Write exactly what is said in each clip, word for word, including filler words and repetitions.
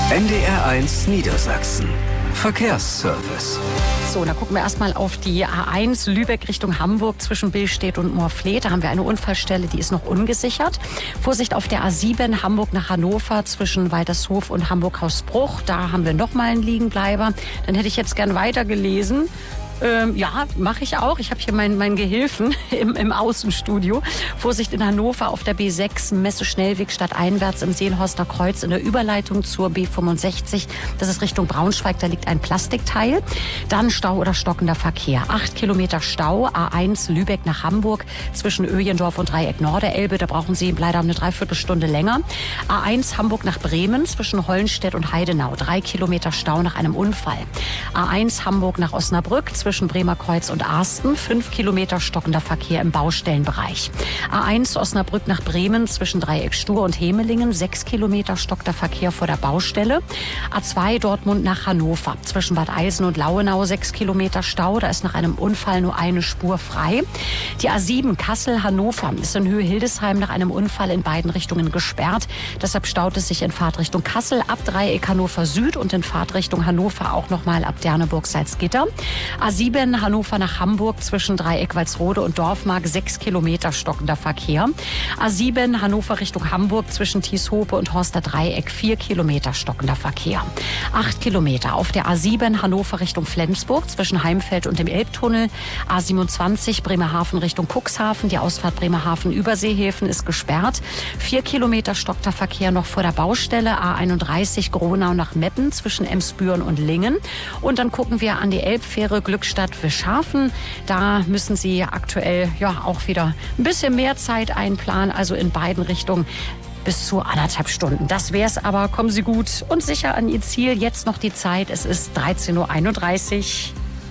N D R eins Niedersachsen. Verkehrsservice. So, da gucken wir erstmal auf die A eins Lübeck Richtung Hamburg zwischen Billstedt und Moorfleet. Da haben wir eine Unfallstelle, die ist noch ungesichert. Vorsicht auf der A sieben Hamburg nach Hannover zwischen Waltershof und Hamburg-Hausbruch. Da haben wir nochmal einen Liegenbleiber. Dann hätte ich jetzt gern weitergelesen. Ähm, ja, mache ich auch. Ich habe hier meinen mein Gehilfen im, im Außenstudio. Vorsicht in Hannover auf der B sechs, Messe-Schnellweg stadteinwärts im Seelhorster Kreuz in der Überleitung zur B fünfundsechzig. Das ist Richtung Braunschweig, da liegt ein Plastikteil. Dann Stau oder stockender Verkehr. Acht Kilometer Stau, A eins Lübeck nach Hamburg zwischen Öjendorf und Dreieck Norderelbe. Da brauchen Sie leider eine Dreiviertelstunde länger. A eins Hamburg nach Bremen zwischen Hollenstedt und Heidenau. Drei Kilometer Stau nach einem Unfall. A eins Hamburg nach Osnabrück zwischen Bremer Kreuz und Arsten, fünf Kilometer stockender Verkehr im Baustellenbereich. A eins Osnabrück nach Bremen zwischen Dreieck Stur und Hemelingen, sechs Kilometer stockender Verkehr vor der Baustelle. A zwei Dortmund nach Hannover zwischen Bad Eilsen und Lauenau, sechs Kilometer Stau, da ist nach einem Unfall nur eine Spur frei. Die A sieben Kassel-Hannover ist in Höhe Hildesheim nach einem Unfall in beiden Richtungen gesperrt. Deshalb staut es sich in Fahrtrichtung Kassel ab Dreieck Hannover Süd und in Fahrtrichtung Hannover auch nochmal ab Derneburg-Salzgitter. A sieben Hannover nach Hamburg zwischen Dreieck Walsrode und Dorfmark, sechs Kilometer stockender Verkehr. A sieben Hannover Richtung Hamburg zwischen Thieshope und Horster Dreieck, vier Kilometer stockender Verkehr. acht Kilometer auf der A sieben Hannover Richtung Flensburg zwischen Heimfeld und dem Elbtunnel. A siebenundzwanzig Bremerhaven Richtung Cuxhaven, die Ausfahrt Bremerhaven Überseehäfen ist gesperrt. vier Kilometer stockender Verkehr noch vor der Baustelle. A einunddreißig Gronau nach Meppen zwischen Emsbüren und Lingen. Und dann gucken wir an die Elbfähre Glückstadt Wischhafen. Da müssen Sie aktuell ja auch wieder ein bisschen mehr Zeit einplanen, also in beiden Richtungen bis zu anderthalb Stunden. Das wär's aber. Kommen Sie gut und sicher an Ihr Ziel. Jetzt noch die Zeit. Es ist dreizehn Uhr einunddreißig.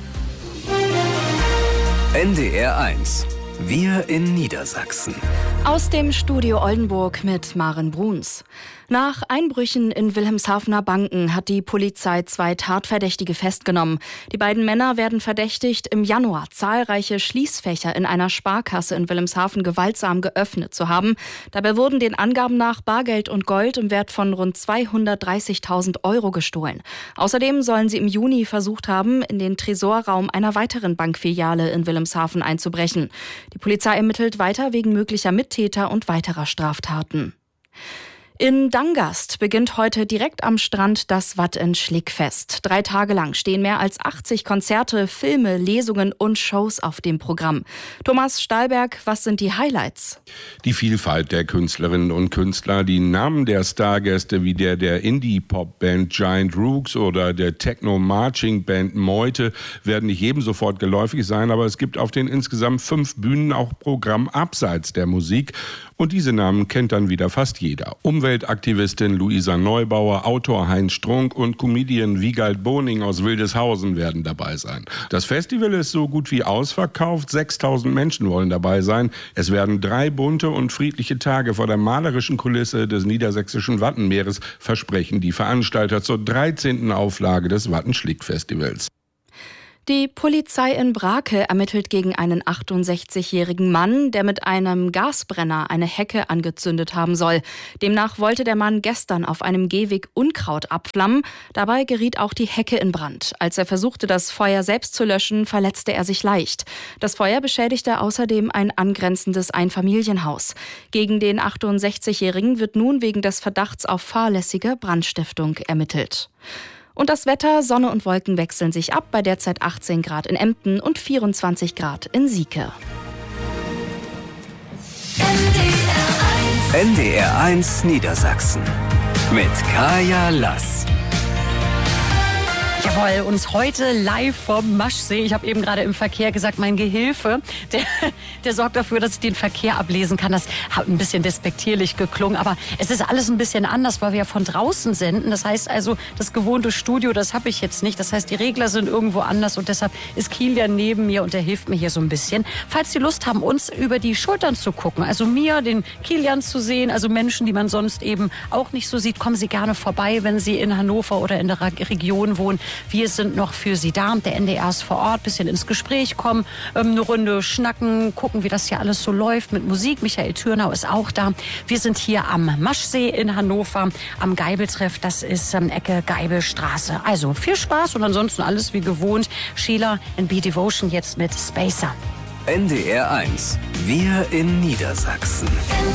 N D R eins. Wir in Niedersachsen. Aus dem Studio Oldenburg mit Maren Bruns. Nach Einbrüchen in Wilhelmshavener Banken hat die Polizei zwei Tatverdächtige festgenommen. Die beiden Männer werden verdächtigt, im Januar zahlreiche Schließfächer in einer Sparkasse in Wilhelmshaven gewaltsam geöffnet zu haben. Dabei wurden den Angaben nach Bargeld und Gold im Wert von rund zweihundertdreißigtausend Euro gestohlen. Außerdem sollen sie im Juni versucht haben, in den Tresorraum einer weiteren Bankfiliale in Wilhelmshaven einzubrechen. Die Polizei ermittelt weiter wegen möglicher Mittäter und weiterer Straftaten. In Dangast beginnt heute direkt am Strand das Wattenschlickfest. Drei Tage lang stehen mehr als achtzig Konzerte, Filme, Lesungen und Shows auf dem Programm. Thomas Stahlberg, was sind die Highlights? Die Vielfalt der Künstlerinnen und Künstler, die Namen der Stargäste wie der der Indie-Pop-Band Giant Rooks oder der Techno-Marching-Band Meute werden nicht jedem sofort geläufig sein, aber es gibt auf den insgesamt fünf Bühnen auch Programm abseits der Musik. Und diese Namen kennt dann wieder fast jeder. Umweltaktivistin Luisa Neubauer, Autor Heinz Strunk und Comedian Wiegald Boning aus Wildeshausen werden dabei sein. Das Festival ist so gut wie ausverkauft. sechstausend Menschen wollen dabei sein. Es werden drei bunte und friedliche Tage vor der malerischen Kulisse des niedersächsischen Wattenmeeres, versprechen die Veranstalter zur dreizehnten Auflage des Wattenschlick-Festivals. Die Polizei in Brake ermittelt gegen einen achtundsechzigjährigen Mann, der mit einem Gasbrenner eine Hecke angezündet haben soll. Demnach wollte der Mann gestern auf einem Gehweg Unkraut abflammen. Dabei geriet auch die Hecke in Brand. Als er versuchte, das Feuer selbst zu löschen, verletzte er sich leicht. Das Feuer beschädigte außerdem ein angrenzendes Einfamilienhaus. Gegen den achtundsechzigjährigen wird nun wegen des Verdachts auf fahrlässige Brandstiftung ermittelt. Und das Wetter, Sonne und Wolken wechseln sich ab, bei derzeit achtzehn Grad in Emden und vierundzwanzig Grad in Sieke. N D R eins Niedersachsen mit Kaya Lass. Jawohl, uns heute live vom Maschsee. Ich habe eben gerade im Verkehr gesagt, mein Gehilfe, der, der sorgt dafür, dass ich den Verkehr ablesen kann. Das hat ein bisschen despektierlich geklungen, aber es ist alles ein bisschen anders, weil wir ja von draußen senden. Das heißt also, das gewohnte Studio, das habe ich jetzt nicht. Das heißt, die Regler sind irgendwo anders und deshalb ist Kilian neben mir und der hilft mir hier so ein bisschen. Falls Sie Lust haben, uns über die Schultern zu gucken, also mir, den Kilian zu sehen, also Menschen, die man sonst eben auch nicht so sieht, kommen Sie gerne vorbei, wenn Sie in Hannover oder in der Region wohnen. Wir sind noch für Sie da. Der N D R ist vor Ort, bisschen ins Gespräch kommen, ähm, eine Runde schnacken, gucken, wie das hier alles so läuft mit Musik. Michael Thürnau ist auch da. Wir sind hier am Maschsee in Hannover, am Geibeltreff. Das ist ähm, Ecke Geibelstraße. Also viel Spaß und ansonsten alles wie gewohnt. Sheila and Be Devotion jetzt mit Spacer. N D R eins. Wir in Niedersachsen.